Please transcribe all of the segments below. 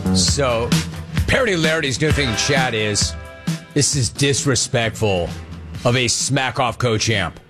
So, Parody Larity's new thing in chat is, this is disrespectful of a smack-off co-champ.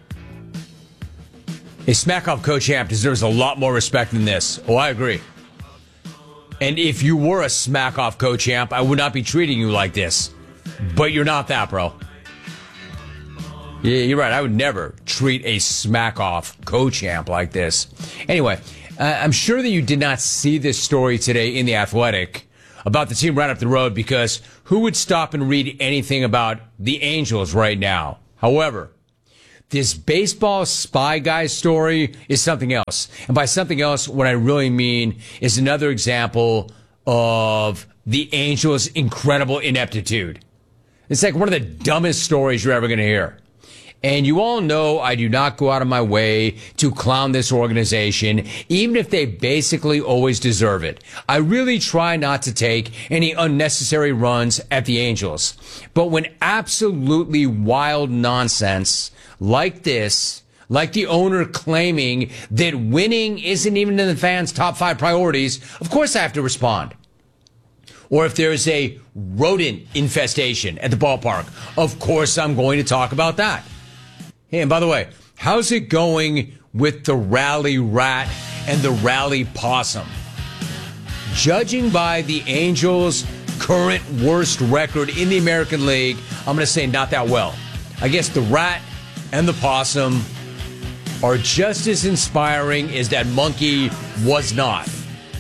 A smack-off co-champ deserves a lot more respect than this. Oh, I agree. And if you were a smack-off co-champ, I would not be treating you like this. But you're not that, bro. Yeah, you're right. I would never treat a smack-off co-champ like this. Anyway, I'm sure that you did not see this story today in The Athletic about the team right up the road, because who would stop and read anything about the Angels right now? However, this baseball spy guy story is something else. And by something else, what I really mean is another example of the Angels' incredible ineptitude. It's like one of the dumbest stories you're ever going to hear. And you all know I do not go out of my way to clown this organization, even if they basically always deserve it. I really try not to take any unnecessary runs at the Angels. But when absolutely wild nonsense like this, like the owner claiming that winning isn't even in the fans' top 5 priorities, of course I have to respond. Or if there's a rodent infestation at the ballpark, of course I'm going to talk about that. Hey, and by the way, how's it going with the rally rat and the rally possum? Judging by the Angels' current worst record in the American League, I'm going to say not that well. I guess the rat and the possum are just as inspiring as that monkey was not.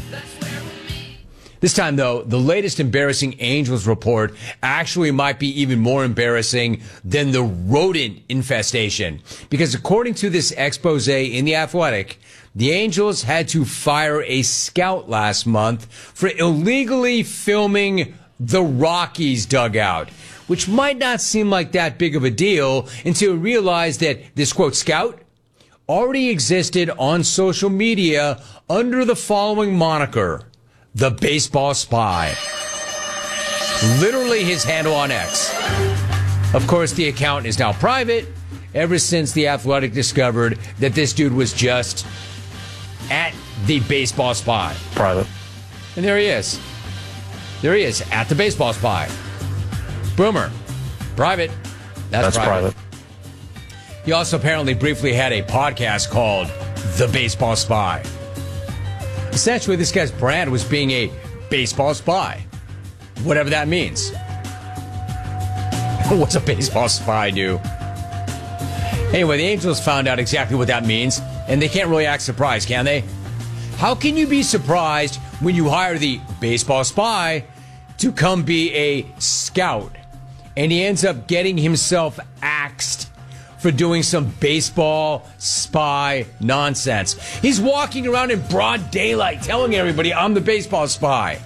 This time, though, the latest embarrassing Angels report actually might be even more embarrassing than the rodent infestation. Because according to this expose in The Athletic, the Angels had to fire a scout last month for illegally filming the Rockies dugout, which might not seem like that big of a deal until you realize that this, quote, scout already existed on social media under the following moniker: The Baseball Spy. Literally his handle on X. Of course, the account is now private ever since The Athletic discovered that this dude was just at The Baseball Spy. Private. And there he is. There he is, at The Baseball Spy. Boomer. Private. That's private. He also apparently briefly had a podcast called The Baseball Spy. Essentially, this guy's brand was being a baseball spy. Whatever that means. What's a baseball spy do? Anyway, the Angels found out exactly what that means, and they can't really act surprised, can they? How can you be surprised when you hire the baseball spy to come be a scout, and he ends up getting himself axed for doing some baseball spy nonsense? He's walking around in broad daylight telling everybody, I'm the baseball spy.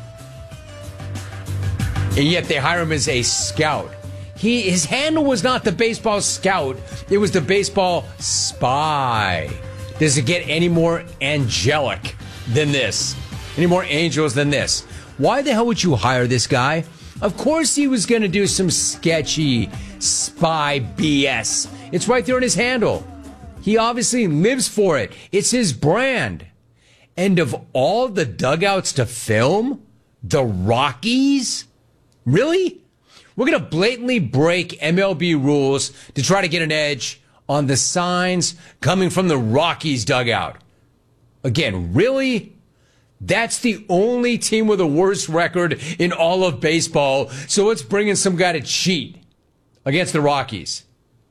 And yet they hire him as a scout. His handle was not the baseball scout, it was the baseball spy. Does it get any more angelic than this? Any more angels than this? Why the hell would you hire this guy? Of course he was going to do some sketchy spy BS. It's right there in his handle. He obviously lives for it. It's his brand. And of all the dugouts to film, the Rockies? Really? We're going to blatantly break MLB rules to try to get an edge on the signs coming from the Rockies dugout. Again, really? That's the only team with a worse record in all of baseball, so let's bring in some guy to cheat against the Rockies.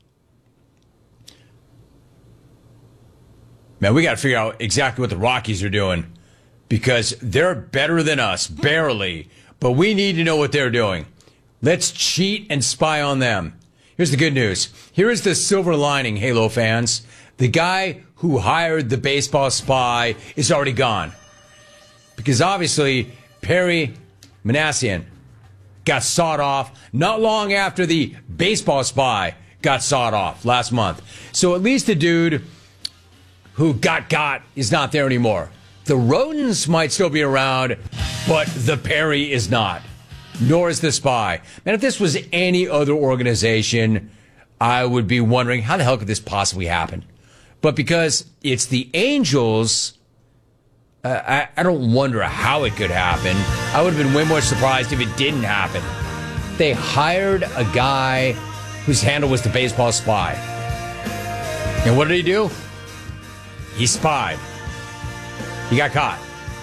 Man, we got to figure out exactly what the Rockies are doing, because they're better than us, barely, but we need to know what they're doing. Let's cheat and spy on them. Here's the good news. Here is the silver lining, Halo fans. The guy who hired the baseball spy is already gone. Because obviously, Perry Manassian got sawed off not long after the baseball spy got sawed off last month. So at least the dude who got is not there anymore. The rodents might still be around, but the Perry is not. Nor is the spy. Man, if this was any other organization, I would be wondering, how the hell could this possibly happen? But because it's the Angels, I don't wonder how it could happen. I would have been way more surprised if it didn't happen. They hired a guy whose handle was the baseball spy. And what did he do? He spied. He got caught.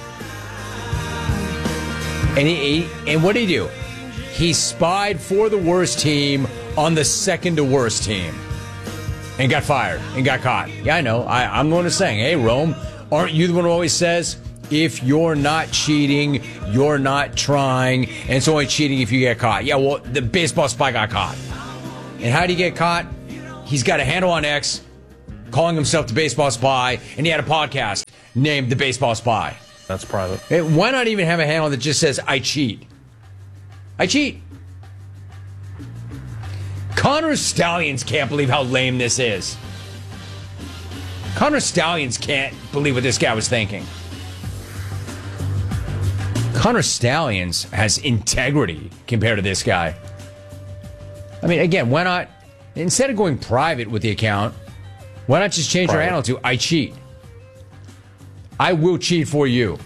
And what did he do? He spied for the worst team on the second to worst team. And got fired and got caught. Yeah, I know. I'm going to saying, hey, Rome, aren't you the one who always says, if you're not cheating, you're not trying, and it's only cheating if you get caught? Yeah, well, the baseball spy got caught. And how did he get caught? He's got a handle on X, calling himself the baseball spy, and he had a podcast named The Baseball Spy. That's private. Why not even have a handle that just says, I cheat? I cheat. Connor Stallions can't believe how lame this is. Connor Stallions can't believe what this guy was thinking. Connor Stallions has integrity compared to this guy. I mean, again, why not, instead of going private with the account, why not just change your handle to I cheat? I will cheat for you.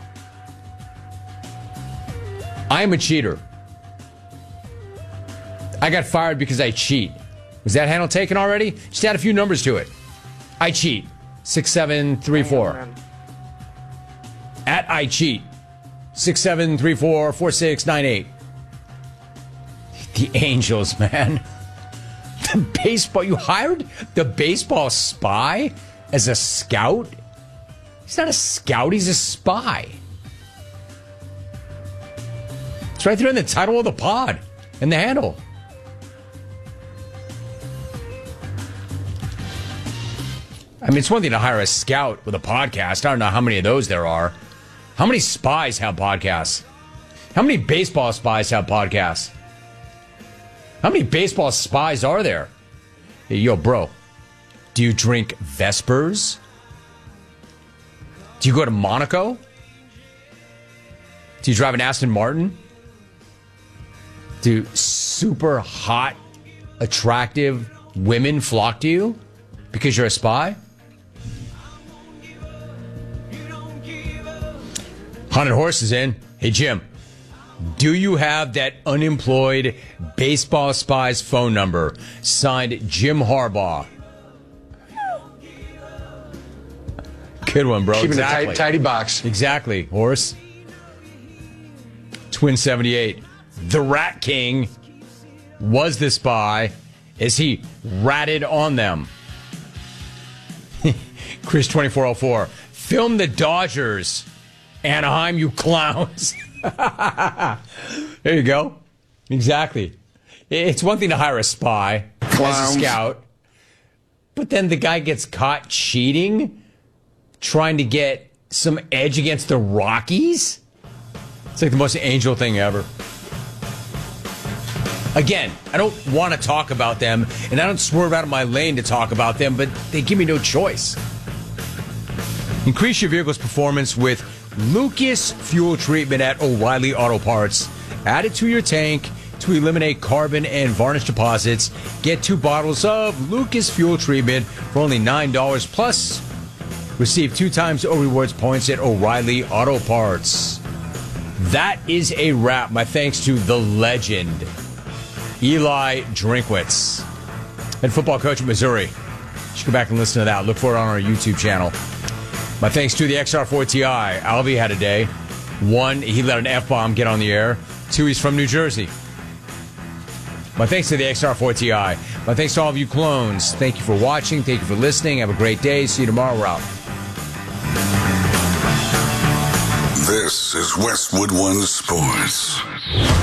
I'm a cheater. I got fired because I cheat. Was that handle taken already? Just add a few numbers to it. I cheat. 6734. At I cheat. 67344698. The Angels, man. The baseball. You hired the baseball spy as a scout? He's not a scout, he's a spy. It's right there in the title of the pod and the handle. I mean, it's one thing to hire a scout with a podcast. I don't know how many of those there are. How many spies have podcasts? How many baseball spies have podcasts? How many baseball spies are there? Hey, yo, bro, do you drink Vespers? Do you go to Monaco? Do you drive an Aston Martin? Do super hot, attractive women flock to you because you're a spy? Haunted Horse is in. Hey, Jim, do you have that unemployed baseball spy's phone number? Signed, Jim Harbaugh. Good one, bro. Keeping exactly. a tidy box. Exactly, Horse. Twin 78. The Rat King was the spy as he ratted on them. Chris 2404. Film the Dodgers. Anaheim, you clowns. There you go. Exactly. It's one thing to hire a spy as a scout, but then the guy gets caught cheating, trying to get some edge against the Rockies. It's like the most Angel thing ever. Again, I don't want to talk about them, and I don't swerve out of my lane to talk about them, but they give me no choice. Increase your vehicle's performance with Lucas Fuel Treatment at O'Reilly Auto Parts. Add it to your tank to eliminate carbon and varnish deposits. Get 2 bottles of Lucas Fuel Treatment for only $9 plus. Receive 2 times O Rewards points at O'Reilly Auto Parts. That is a wrap. My thanks to the legend, Eli Drinkwitz, head football coach at Missouri. You should go back and listen to that. Look for it on our YouTube channel. My thanks to the XR4TI. Alvy had a day. 1, he let an F-bomb get on the air. 2, he's from New Jersey. My thanks to the XR4TI. My thanks to all of you clones. Thank you for watching. Thank you for listening. Have a great day. See you tomorrow. We're out. This is Westwood One Sports.